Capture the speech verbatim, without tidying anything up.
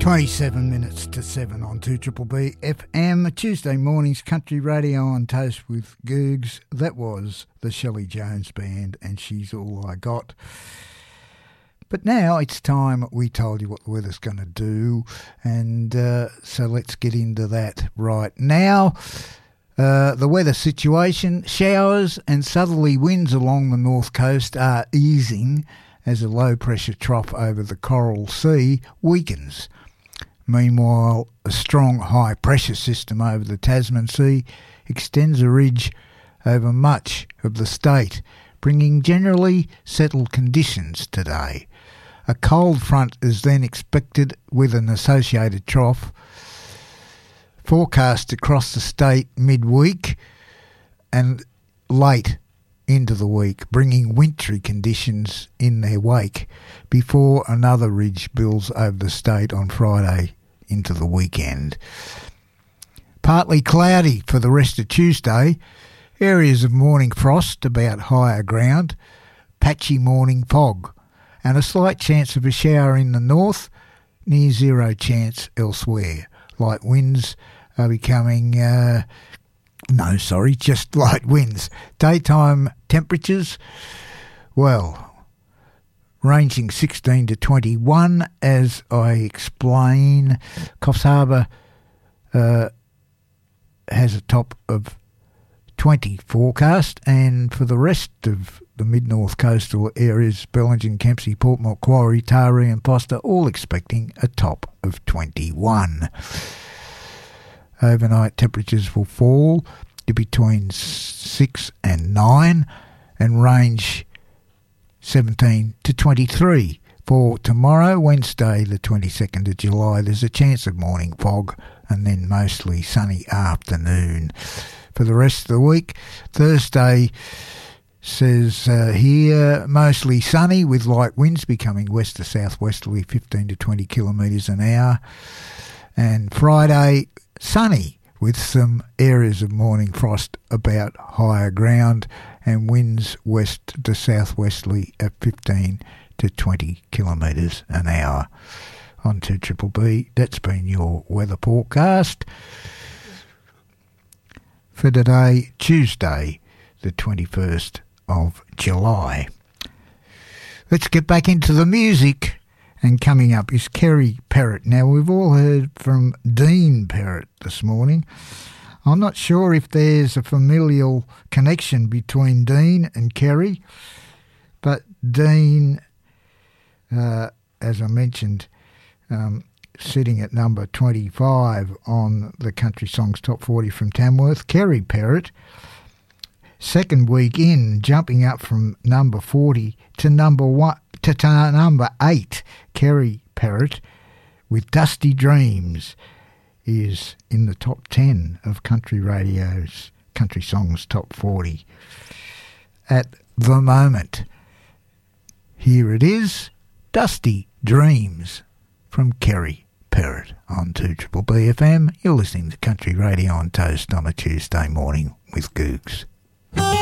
twenty-seven minutes to seven on two B B F M. Tuesday morning's country radio on toast with Googs. That was the Shelley Jones Band and She's All I Got. But now it's time we told you what the weather's going to do, and uh, so let's get into that right now. Uh, the weather situation: showers and southerly winds along the north coast are easing as a low pressure trough over the Coral Sea weakens. Meanwhile, a strong high pressure system over the Tasman Sea extends a ridge over much of the state, bringing generally settled conditions today. A cold front is then expected with an associated trough forecast across the state midweek and late into the week, bringing wintry conditions in their wake before another ridge builds over the state on Friday into the weekend. Partly cloudy for the rest of Tuesday. Areas of morning frost about higher ground, patchy morning fog, and a slight chance of a shower in the north, near zero chance elsewhere. Light winds are becoming, uh, no, sorry, just light winds. Daytime temperatures, well, ranging sixteen to twenty-one, as I explain. Coffs Harbour uh, has a top of twenty forecast, and for the rest of the mid-north coastal areas, Bellingen, Kempsey, Port Macquarie, Taree and Foster, all expecting a top of twenty-one. Overnight temperatures will fall to between six and nine and range seventeen to twenty-three. For tomorrow, Wednesday the twenty-second of July, there's a chance of morning fog and then mostly sunny afternoon. For the rest of the week, Thursday says uh, here mostly sunny with light winds becoming west to southwesterly fifteen to twenty kilometres an hour. And Friday, sunny with some areas of morning frost about higher ground and winds west to southwesterly at fifteen to twenty kilometres an hour. On two B B B, that's been your weather forecast for today, Tuesday, the twenty-first of July. Let's get back into the music. And coming up is Kerry Perrott. Now, we've all heard from Dean Perrott this morning. I'm not sure if there's a familial connection between Dean and Kerry, but Dean, uh, as I mentioned, um, sitting at number twenty-five on the Country Songs Top forty from Tamworth. Kerry Perrott, second week in, jumping up from number forty to number one to, to number eight. Kerry Perrott with Dusty Dreams is in the top ten of Country Radio's Country Songs Top forty at the moment. Here it is, Dusty Dreams from Kerry Perrott on two B B F M. You're listening to Country Radio on Toast on a Tuesday morning with Googs.